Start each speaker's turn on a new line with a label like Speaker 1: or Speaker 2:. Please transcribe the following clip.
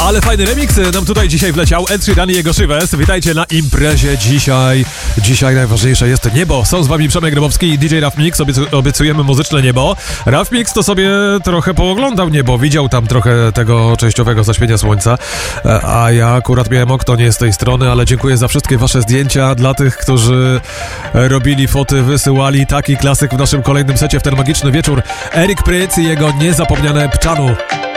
Speaker 1: Ale fajny remix nam tutaj dzisiaj wleciał. Ed Sheeran i jego Shivers. Witajcie na imprezie dzisiaj. Dzisiaj najważniejsze jest niebo. Są z wami Przemek Grabowski i DJ Raf Mix. Obiecujemy muzyczne niebo. Raf Mix to sobie trochę pooglądał niebo. Widział tam trochę tego częściowego zaświenia słońca. A ja akurat miałem okno nie z tej strony, ale dziękuję za wszystkie wasze zdjęcia. Dla tych, którzy robili foty, wysyłali. Taki klasyk w naszym kolejnym secie w ten magiczny wieczór. Eric Prydz i jego niezapomniane Pczanu.